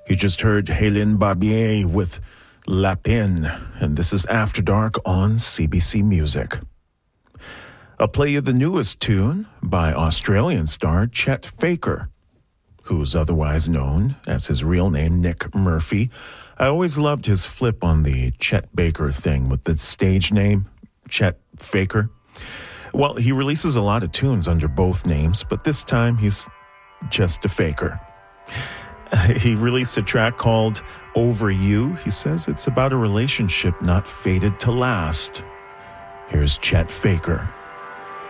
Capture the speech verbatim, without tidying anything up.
You just heard Hélène Barbier with La Peine, and this is After Dark on C B C Music. I'll play you the newest tune by Australian star Chet Faker, who's otherwise known as his real name, Nick Murphy. I always loved his flip on the Chet Baker thing with the stage name, Chet Faker. Well, he releases a lot of tunes under both names, but this time he's just a faker. He released a track called Over You. He says it's about a relationship not fated to last. Here's Chet Faker.